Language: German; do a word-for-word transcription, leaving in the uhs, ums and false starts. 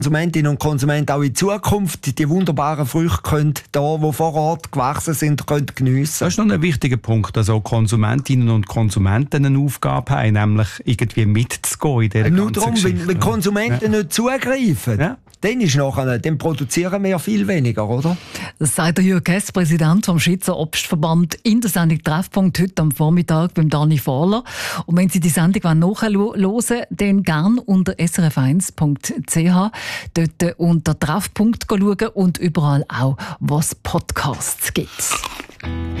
Konsumentinnen und Konsumenten auch in Zukunft die wunderbaren Früchte können, da, die vor Ort gewachsen sind, können geniessen. Das ist noch ein wichtiger Punkt, dass auch Konsumentinnen und Konsumenten eine Aufgabe haben, nämlich irgendwie mitzugehen in dieser Nur ganzen darum, Geschichte. wenn, wenn Konsumenten ja. nicht zugreifen, ja. dann, ist nachher, dann produzieren wir viel weniger, oder? Das sagt der Jürg Hess, Präsident vom Schweizer Obstverband, in der Sendung «Treffpunkt» heute am Vormittag beim Dani Fahler. Und wenn Sie die Sendung nachhören wollen, dann gerne unter s r f eins punkt c h, dort unter «Treffpunkt» schauen und überall auch, was Podcasts gibt.